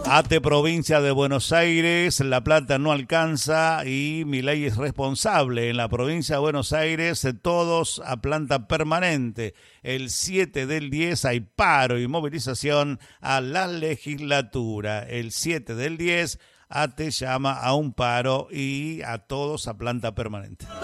ATE provincia de Buenos Aires, la plata no alcanza y Milei es responsable. En la provincia de Buenos Aires, todos a planta permanente. El 7 del 10 hay paro y movilización a la legislatura. El 7 del 10 ATE llama a un paro y a todos a planta permanente.